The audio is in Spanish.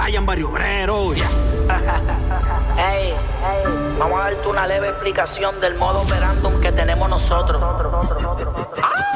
allá en Barrio Obrero. Hey, vamos a darte una leve explicación del modo operandum que tenemos nosotros.